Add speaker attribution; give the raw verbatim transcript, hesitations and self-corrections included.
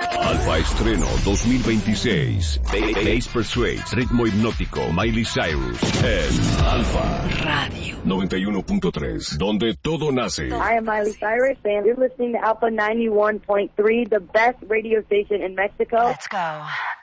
Speaker 1: Alfa Estreno dos mil veintiséis. Bass Persuades, ritmo hipnótico, Miley Cyrus. En Alfa Radio noventa y uno punto tres, donde todo nace.
Speaker 2: I am Miley Cyrus, and you're listening to Alpha ninety-one point three, the best radio station in Mexico.
Speaker 3: Let's go.